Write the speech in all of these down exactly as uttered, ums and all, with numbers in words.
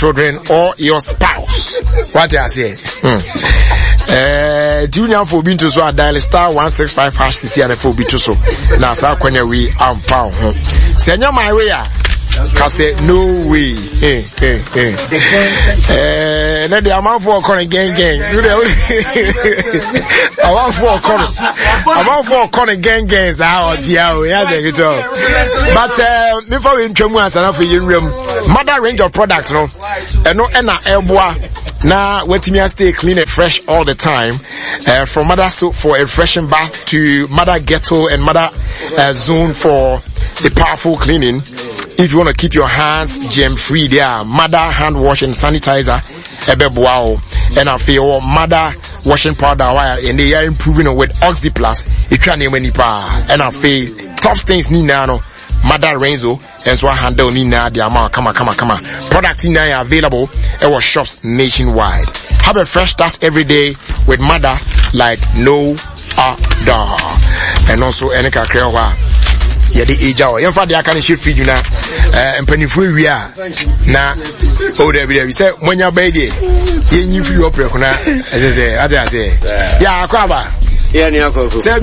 children or your spouse. What I say? Hmm. Uh, junior for being to so a dial star one six five hash to see and for be to so. Now, so when we am pound. Send my way. Cause no way. Hey, hey, hey. Eh, na the amount for corner gang gang. You know, amount for corner, amount for corner gang gangs. How yeah, we have a job. But uh, before we introduce and for you, mother range of products, no, and no, and na elbow. Now, let me stay clean and fresh all the time. Uh, from mother soap for a refreshing bath to mother ghetto and mother uh, zone for a powerful cleaning. If you want to keep your hands germ free, there, mother hand wash and sanitizer, ebe wow, and I feel mother washing powder, and they are improving it with Oxy Plus. It can name any power, and I feel top stains ni nano. Mother Renzo, and so I handle Nina, the amount, come on, come on, come on. Products in are available at our shops nationwide. Have a fresh start every day with Mother like no other. And also, Enika Krewa. Yeah, the age hour. In fact, they can shoot feed you now. And penny free we are. Now, oh, there we say, when you're baby, you free opera. As I say, as I say, yeah, Kwaba. Yeah, Niako. Nice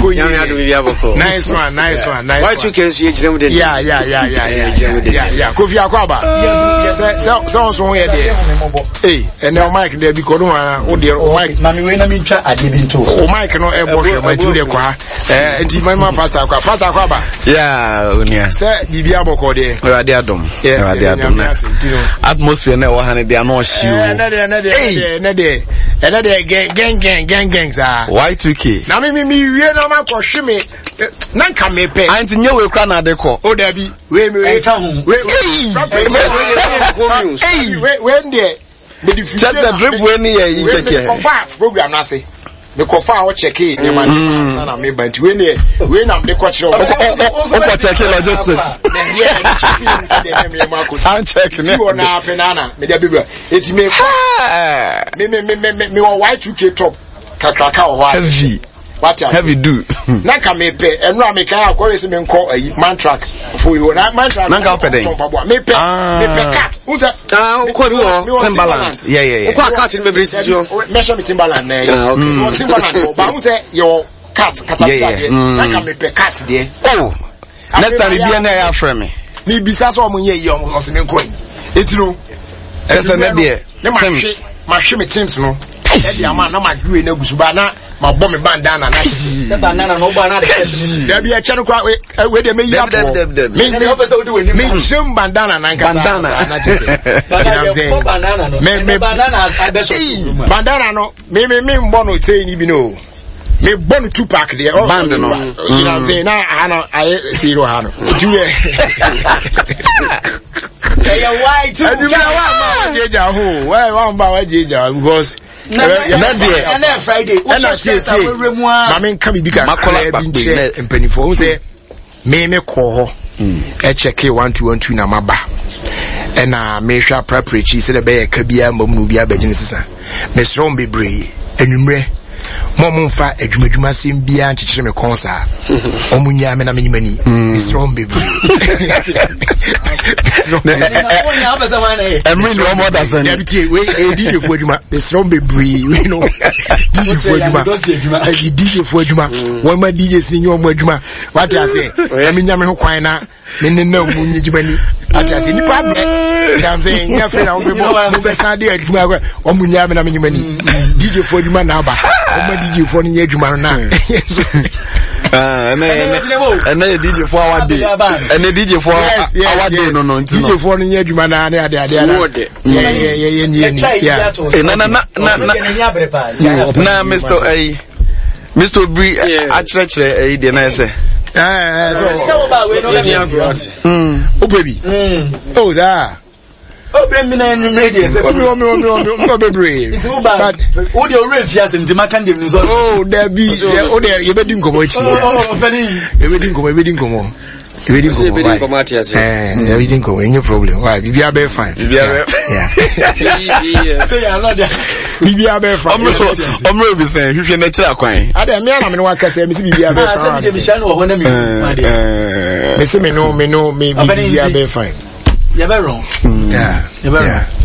one, nice one, nice one. Why you can see it? Yeah, yeah, yeah, yeah, yeah, yeah, yeah. Kofi Akwaba. So, so, so, here there. Hey, and now Mike, there because oh dear, oh Mike. Mammy, when I meet you, I didn't talk. Oh Mike, no, I bought my two qua. Eh, and my mom, Pastor Aqua, Pastor Aquaba. Yeah, Unia. Sir, Dibiabo Code. Radiadum. Yes, Radiadum. Atmosphere, no one, they are not sure. Another, another, another, another gang, gang, gang, gang, gangs are. Why two K? Now, me, me, me, we are not for shimmy. Nanka me pay. I think you will cry at the call. Oh, Debbie, wait, wait, wait, wait, when there. Just the drip when you check it. Program, I say. Me kofa o check it e man sana me banti we ne we na me ko chiro o check logistics yeah check it me ma ko sound check ne you na penana me da bibra eti me me me me me me o Y two K top kakraka o wa heavy what heavy do na ka me pe enura me kan akore se me nko ayi man track for you na man track na ka pe den me pe me pe cat uza ah ko do Timberland yeah yeah yeah ko cat me be precision measure me Timberland na ah okay Timberland ba mu say your cat caterpillar na ka me pe cat there oh next time be na ya frame me ni bisa so mo ye yi o se me nko yi etino ese na there ne ma hwe ma hwe me teams no e dia ma na ma dwe na gusuba na ma bomb me bandana na the banana no banana there be a channel kwa we we dey me yi up me me me chim bandana na nka bandana na tese banana no me me banana I be so bandana no me me me mbo no say ni bi no me bonu two pack there band no you know what I'm saying na ana I zero ha no juwe yeah why too and you know what jeja ho why one ba wa jeja because na na Friday and I say ma me nka bibi ka makola bi nche empanifo say me me ko ho e check one two one two na maba and na me hwa preparatory say the be ka bia mamu bia bagine sisa me srom bebre enumre Momfa adwumadwuma sem bia nkyekere me konsa omunya me na me nyimani isrom bebre emri no more than ya bitie we e D J fu adwuma isrom bebre we no D J fu adwuma e D J fu adwuma won ma D Js ni nyo mo adwuma what you say na me nya me ho kwan na me ne na omunya nyimani ati ase ni pa be I'm saying ya friend na we bo be stand there adwuma omunya me na me nyimani D J fu adwuma na aba o D J for ni adwuma no na ah na na D J for our day and D J for our day no no D J for ni adwuma na na ade ade yeah yeah yeah yeah yeah na na na na na Mister A Mister Bri achrechere eh de na say eh so we no get mm o baby mm oh that oh bring me na radio say o mi o mi o mi o mi bebre it's too bad o dey already fear say ntima kan dem so oh there be o dey you be din komo echi oh penny you be din komo you be din komo you be din komo be din komo ati ase eh you be din komo any problem why bibia be fine bibia be yeah say ya no there bibia be fine omro omro bi say hwehwe na kira kwan ade me na me no akase me bibia be fine ah say me sha no ho na me me say me no me no me bibia be fine you're very wrong. Yeah. You're very wrong.